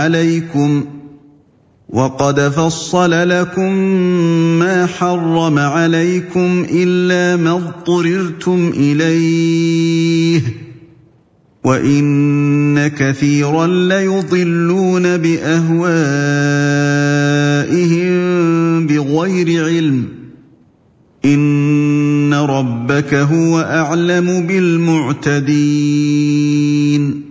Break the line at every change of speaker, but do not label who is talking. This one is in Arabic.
عَلَيْكُمْ وَقَدْ فَصَّلَ لَكُم مَّا حَرَّمَ عَلَيْكُمْ إِلَّا مَا اضْطُرِرْتُمْ إِلَيْهِ وَإِنَّ كَثِيرًا لَّيُضِلُّونَ بِأَهْوَائِهِم بِغَيْرِ عِلْمٍ ۗ إِنَّ رَبَّكَ هُوَ أَعْلَمُ بِالْمُعْتَدِينَ